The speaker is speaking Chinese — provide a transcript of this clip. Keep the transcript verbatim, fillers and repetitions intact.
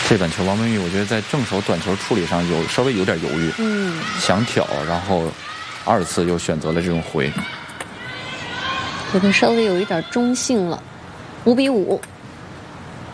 这板球王文玉，我觉得在正手短球处理上有稍微有点犹豫，嗯，想挑，然后二次又选择了这种回， 这个稍微有一点中性了，五比五。